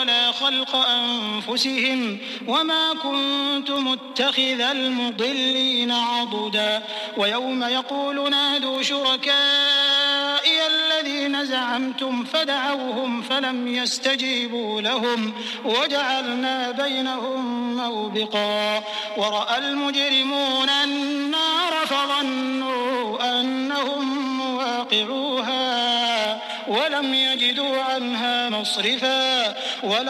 ولا خلق أنفسهم وما كنت متخذ المضلين عضدا ويوم يقول نادوا شركائي الذين زعمتم فدعوهم فلم يستجيبوا لهم وجعلنا بينهم موبقا ورأى المجرمون النار فظنوا أنهم مواقعوها ولم يجدوا عنها مصرفا